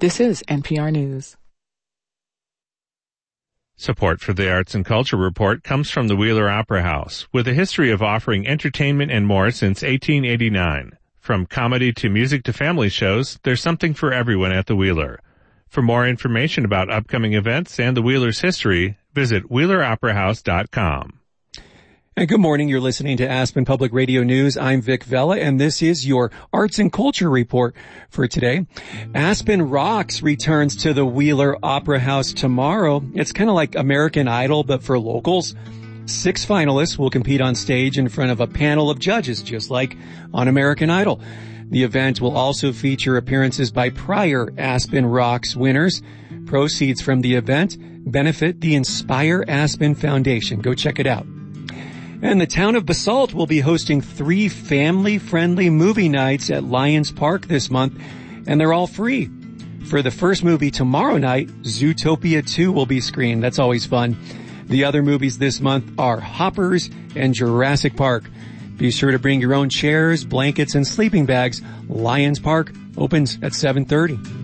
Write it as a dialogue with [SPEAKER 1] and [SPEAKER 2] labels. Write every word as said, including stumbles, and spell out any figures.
[SPEAKER 1] This is N P R News.
[SPEAKER 2] Support for the Arts and Culture Report comes from the Wheeler Opera House, with a history of offering entertainment and more since eighteen eighty-nine. From comedy to music to family shows, there's something for everyone at the Wheeler. For more information about upcoming events and the Wheeler's history, visit wheeler opera house dot com.
[SPEAKER 3] And good morning. You're listening to Aspen Public Radio News. I'm Vic Vella, and this is your Arts and Culture Report for today. Aspen Rocks returns to the Wheeler Opera House tomorrow. It's kind of like American Idol, but for locals. Six finalists will compete on stage in front of a panel of judges, just like on American Idol. The event will also feature appearances by prior Aspen Rocks winners. Proceeds from the event benefit the Inspire Aspen Foundation. Go check it out. And the town of Basalt will be hosting three family-friendly movie nights at Lions Park this month, and they're all free. For the first movie tomorrow night, Zootopia two will be screened. That's always fun. The other movies this month are Hoppers and Jurassic Park. Be sure to bring your own chairs, blankets, and sleeping bags. Lions Park opens at seven thirty.